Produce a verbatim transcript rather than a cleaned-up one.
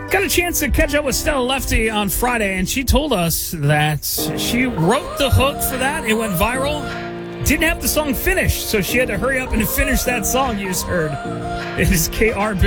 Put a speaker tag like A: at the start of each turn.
A: Got a chance to catch up with Stella Lefty on Friday, and she told us that she wrote the hook for that. It went viral. Didn't have the song finished, so she had to hurry up and finish that song you just heard. It is K R.